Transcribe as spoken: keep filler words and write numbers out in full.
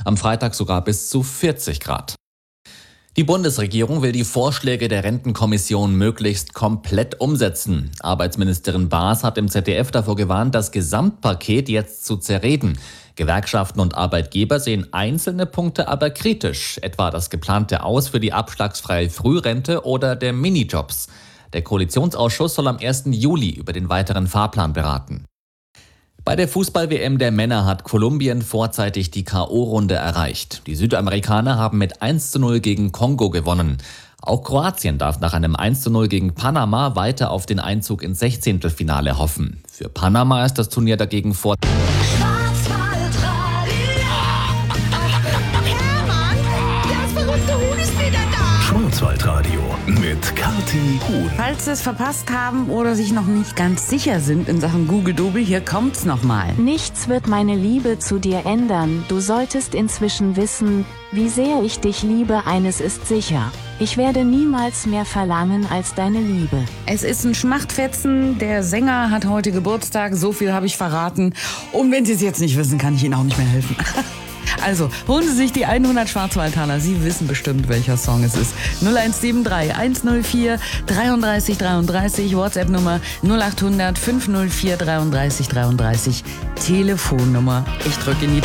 am Freitag sogar bis zu vierzig Grad. Die Bundesregierung will die Vorschläge der Rentenkommission möglichst komplett umsetzen. Arbeitsministerin Baas hat im Z D F davor gewarnt, das Gesamtpaket jetzt zu zerreden. Gewerkschaften und Arbeitgeber sehen einzelne Punkte aber kritisch, etwa das geplante Aus für die abschlagsfreie Frührente oder der Minijobs. Der Koalitionsausschuss soll am ersten Juli über den weiteren Fahrplan beraten. Bei der Fußball-W M der Männer hat Kolumbien vorzeitig die K O-Runde erreicht. Die Südamerikaner haben mit eins zu null gegen Kongo gewonnen. Auch Kroatien darf nach einem eins zu null gegen Panama weiter auf den Einzug ins Sechzehntelfinale hoffen. Für Panama ist das Turnier dagegen vor... Schwarzwaldradio mit Kathi Huhn. Falls Sie es verpasst haben oder sich noch nicht ganz sicher sind in Sachen Google-Doobel, hier kommt's nochmal. Nichts wird meine Liebe zu dir ändern. Du solltest inzwischen wissen, wie sehr ich dich liebe. Eines ist sicher. Ich werde niemals mehr verlangen als deine Liebe. Es ist ein Schmachtfetzen. Der Sänger hat heute Geburtstag. So viel habe ich verraten. Und wenn Sie es jetzt nicht wissen, kann ich Ihnen auch nicht mehr helfen. Also, holen Sie sich die hundert Schwarzwaldtaler. Sie wissen bestimmt, welcher Song es ist. null eins sieben drei eins null vier dreiunddreißig dreiunddreißig, WhatsApp-Nummer null acht hundert fünf null vier dreiunddreißig dreiunddreißig, Telefonnummer. Ich drücke in die